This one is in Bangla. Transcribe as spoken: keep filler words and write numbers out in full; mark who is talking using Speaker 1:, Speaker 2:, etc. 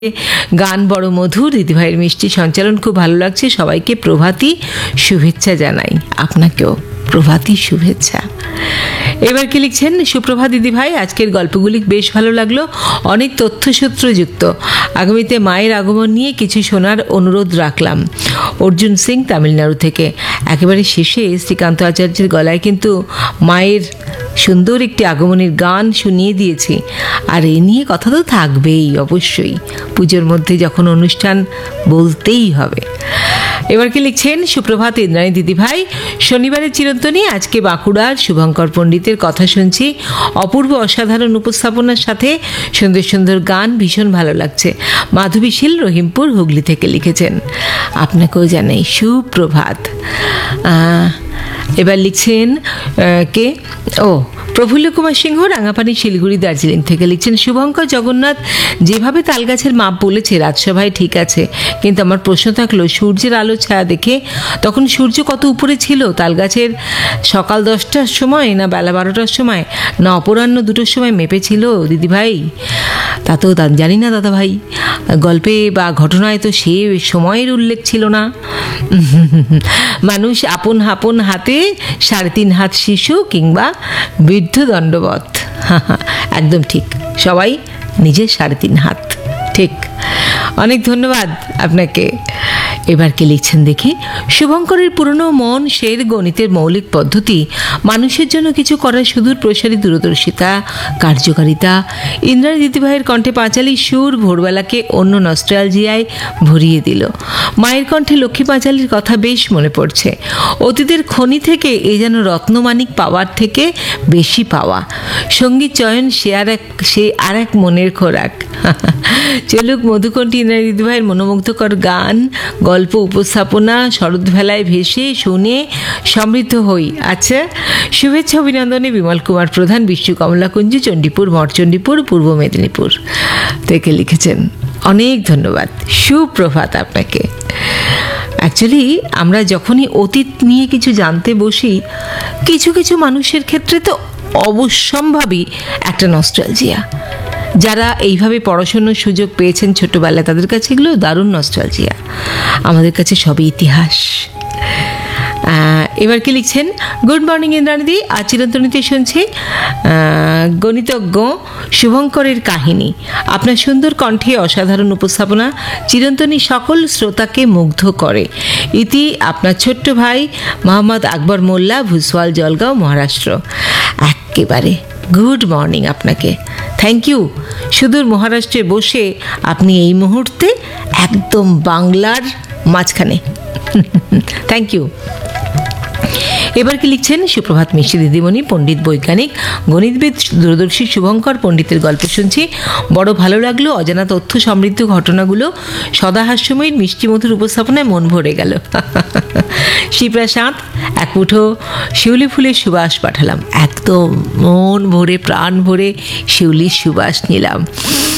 Speaker 1: গান বড় মধুর, দিদিভাইয়ের মিষ্টি সঞ্চালন খুব ভালো লাগছে। সবাইকে প্রভাতী শুভেচ্ছা জানাই। আপনাকেও প্রভাতী শুভেচ্ছা। এবার কি লিখছেন? সুপ্রভাত দিদিভাই, আজকের গল্পগুলি বেশ ভালো লাগলো, অনেক তথ্যসূত্রযুক্ত। আগামীতে মায়ের আগমন নিয়ে কিছু শোনার অনুরোধ রাখলাম। অর্জুন সিং, তামিলনাড়ু থেকে। একেবারে শেষে শ্রীকান্ত আচার্যের গলায় কিন্তু মায়ের সুন্দর একটি আগমনের গান শুনিয়ে দিয়েছি, আর এ নিয়ে কথা তো থাকবেই অবশ্যই। পুজোর মধ্যে যখন অনুষ্ঠান, বলতেই হবে। এবার কি লিখছেন? সুপ্রভাত ইন্দ্রাণী দিদিভাই, শনিবারের চিরন্তনী আজকে বাঁকুড়ার শুভঙ্কর পণ্ডিতের কথা শুনছি। অপূর্ব অসাধারণ উপস্থাপনার সাথে সুন্দর সুন্দর গান, ভীষণ ভালো লাগছে। মাধবী শীল, রহিমপুর, হুগলি থেকে লিখেছেন। আপনাকেও জানাই সুপ্রভাত। এবার লিখছেন কে? ও প্রফুল্ল কুমার সিংহ, রাঙাপানি, শিলিগুড়ি, দার্জিলিং থেকে লিখছেন। শুভঙ্কর জগন্নাথ যেভাবে তালগাছের মাপ বলেছে রাজসভায় ঠিক আছে, কিন্তু আমার প্রশ্ন থাকলো সূর্যের আলো ছায়া দেখে তখন সূর্য কত উপরে ছিল? তালগাছের সকাল দশটার সময় না বেলা বারোটার সময় না অপরাহ্ন দুটোর সময় মেপেছিল দিদিভাই? তা তো জানি না দাদা ভাই, গল্পে বা ঘটনায় তো সে সময়ের উল্লেখ ছিল না। মানুষ আপন আপন হাতে সাড়ে তিন হাত শিশু কিংবা বৃদ্ধ দণ্ডবত। একদম ঠিক, সবাই নিজের সাড়ে তিন হাত। ঠিক, অনেক ধন্যবাদ আপনাকে। এবার কে লিখছেন দেখি? শুভঙ্করের পুরনো মন, শের, গণিতের মৌলিক পদ্ধতি, মানুষের জন্য কিছু করার সুদূর প্রসারী দূরদর্শিতা, কার্যকারিতা। ইন্দ্রাণী দিদিভাইয়ের কণ্ঠে পাঁচালী সুর ভোরবেলাকে অন্য নস্টালজিয়ায় ভরিয়ে দিল। মায়ের কণ্ঠে লক্ষ্মী পাঁচালীর কথা বেশ মনে পড়ছে। অতীতের খনি থেকে এ যেন রত্নমানিক পাওয়ার থেকে বেশি পাওয়া। সঙ্গীত চয়ন সে আর এক সে আর এক মনের খোরাক। চলুক মধুকণ্ঠী ইন্দ্রাণী দিদিভাইয়ের মনোমুগ্ধকর গান, গল্প, উপস্থাপনা শরৎভেলায় ভেসে শুনে সমৃদ্ধ হই। আচ্ছা, শুভেচ্ছা অভিনন্দনে বিমল কুমার প্রধান, বিষ্ণু কমলাকুঞ্জ, চণ্ডীপুর, মঠচণ্ডীপুর, পূর্ব মেদিনীপুর থেকে লিখেছেন। অনেক ধন্যবাদ, সুপ্রভাত আপনাকে। অ্যাকচুয়ালি আমরা যখনই অতীত নিয়ে কিছু জানতে বসি, কিছু কিছু মানুষের ক্ষেত্রে তো অবশ্যম্ভাবী একটা নস্টালজিয়া। যারা এইভাবে পড়াশোনার সুযোগ পেয়েছেন ছোটবেলায়, তাদের কাছে এগুলো দারুণ নস্টালজিয়া। আমাদের কাছে সবই ইতিহাস। এবার কি লিখছেন? গুড মর্নিং ইন্দ্রাণীদি, আজ চিরন্তনীতে শুনছি গণিতজ্ঞ শুভঙ্করের কাহিনী। আপনার সুন্দর কণ্ঠে অসাধারণ উপস্থাপনা চিরন্তনী সকল শ্রোতাকে মুগ্ধ করে। ইতি আপনার ছোট্ট ভাই মোহাম্মদ আকবর মোল্লা, ভুসওয়াল, জলগাঁও, মহারাষ্ট্র। একেবারে গুড মর্নিং আপনাকে। Thank you. সুদূর মহারাষ্ট্রে বসে আপনি এই মুহূর্তে একদম বাংলার মাঝখানে। Thank you. এবার কি লিখছেন? সুপ্রভাত মিষ্টি দিদিমণি, পণ্ডিত, বৈজ্ঞানিক, গণিতবিদ, দূরদর্শী শুভঙ্কর পণ্ডিতের গল্প শুনছি। বড় ভালো লাগলো। অজানা তথ্য সমৃদ্ধ ঘটনাগুলো, সদা হাস্যময়ীর মিষ্টি মধুর উপস্থাপনায় মন ভরে গেল। শিপ্রাশাঁত, এক মুঠো শিউলি ফুলের সুবাস পাঠালাম। একদম মন ভরে, প্রাণ ভরে শিউলির সুবাস নিলাম।